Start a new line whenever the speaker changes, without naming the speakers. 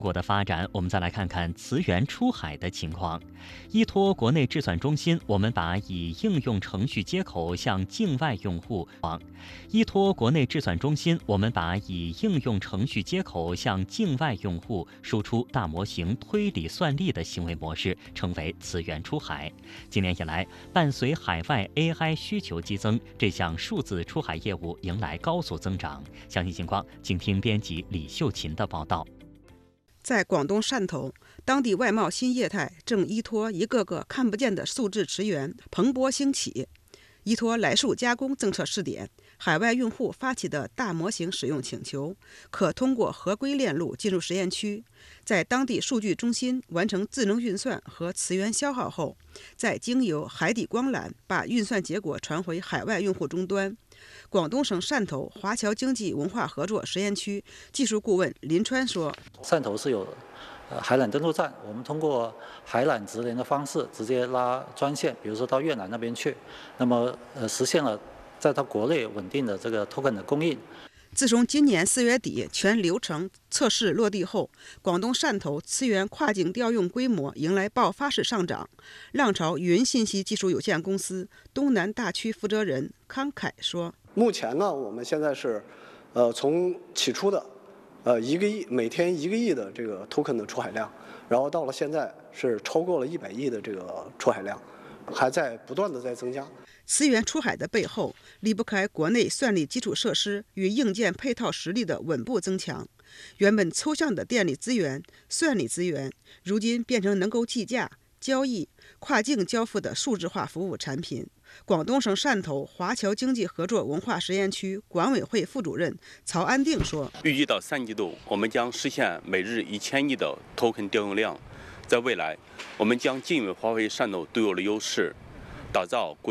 国的发展，我们再来看看磁源出海的情况。依托国内制算中心，我们把以应用程序接口向境外用户依托国内制算中心，我们把以应用程序接口向境外用户输出大模型推理算力的行为模式，称为磁源出海。今年以来，伴随海外 AI 需求激增，这项数字出海业务迎来高速增长。详细情况，请听编辑李秀琴的报道。
在广东汕头，当地外贸新业态正依托一个个看不见的数字池源蓬勃兴起。依托来数加工政策试点，海外用户发起的大模型使用请求，可通过合规链路进入实验区，在当地数据中心完成智能运算和磁源消耗后，再经由海底光缆把运算结果传回海外用户终端。广东省汕头华侨经济文化合作实验区技术顾问林川说：“
汕头是有海缆登陆站，我们通过海缆直连的方式直接拉专线，比如说到越南那边去，那么实现了在它国内稳定的这个 token 的供应。”
自从今年4月底全流程测试落地后，广东汕头磁源跨境调用规模迎来爆发式上涨。浪潮云信息技术有限公司东南大区负责人康凯说：“
目前呢，我们现在是，从起初的1个亿每天1个亿的这个 token 的出海量，然后到了现在是超过了100亿的这个出海量，还在不断的在增加。”
磁源出海的背后，离不开国内算力基础设施与硬件配套实力的稳步增强。原本抽象的电力资源、算力资源，如今变成能够计价、交易、跨境交付的数字化服务产品。广东省汕头华侨经济合作文化实验区管委会副主任曹安定说：“
预计到3季度，我们将实现每日1000亿的 token 调用量。在未来，我们将进一步发挥汕头独有的优势，打造国